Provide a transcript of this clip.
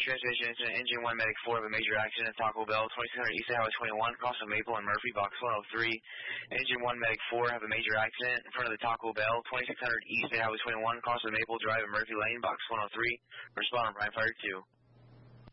transmission incident. Engine 1, Medic 4 have a major accident at Taco Bell, 2600 East Highway 21, cross of Maple and Murphy, box 103. Engine 1, Medic 4 have a major accident in front of the Taco Bell, 2600 East Highway 21, cross of Maple Drive and Murphy Lane, box 103. Respond on Brian Fire 2.